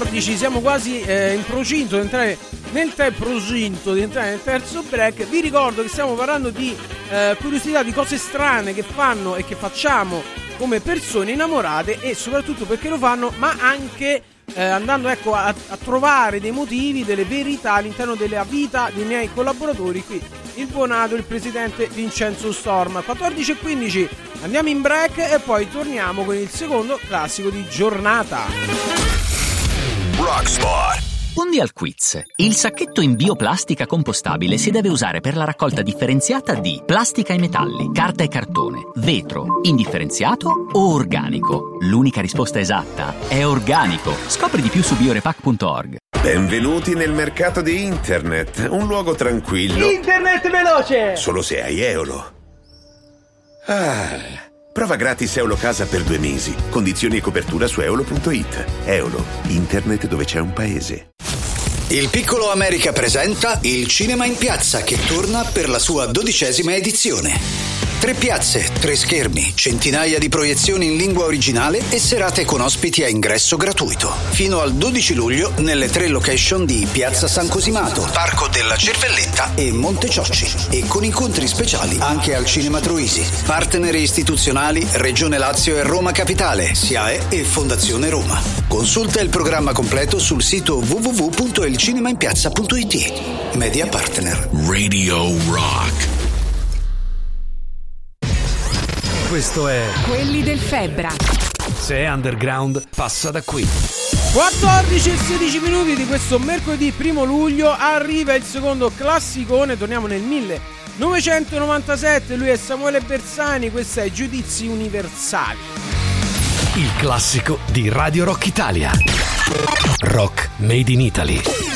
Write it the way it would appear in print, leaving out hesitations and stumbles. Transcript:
14, siamo quasi in procinto di entrare nel terzo break. Vi ricordo che stiamo parlando di curiosità, di cose strane che fanno e che facciamo come persone innamorate, e soprattutto perché lo fanno, ma anche andando a trovare dei motivi, delle verità all'interno della vita dei miei collaboratori qui, il buonato, il presidente Vincenzo Storm. 14:15, andiamo in break e poi torniamo con il secondo classico di giornata. Rockspot. Mondial Quiz. Il sacchetto in bioplastica compostabile si deve usare per la raccolta differenziata di plastica e metalli, carta e cartone, vetro, indifferenziato o organico. L'unica risposta esatta è organico. Scopri di più su biorepack.org. Benvenuti nel mercato di internet, un luogo tranquillo. Internet veloce! Solo se hai Eolo. Prova gratis Eolo Casa per 2 mesi. Condizioni e copertura su eolo.it. Eolo, internet dove c'è un paese. Il Piccolo America presenta Il Cinema in Piazza, che torna per la sua 12ª edizione. 3 piazze, 3 schermi, centinaia di proiezioni in lingua originale e serate con ospiti a ingresso gratuito. Fino al 12 luglio nelle 3 location di Piazza San Cosimato, Parco della Cervelletta e Monte Ciocci. E con incontri speciali anche al Cinema Troisi. Partner istituzionali Regione Lazio e Roma Capitale, SIAE e Fondazione Roma. Consulta il programma completo sul sito www.ilcinemainpiazza.it. Media Partner Radio Rock. Questo è Quelli del Febbra. Se è underground, passa da qui. 14 e 16 minuti di questo mercoledì 1 luglio arriva il secondo classicone. Torniamo nel 1997. Lui è Samuele Bersani. Questo è Giudizi Universali. Il classico di Radio Rock Italia. Rock Made in Italy.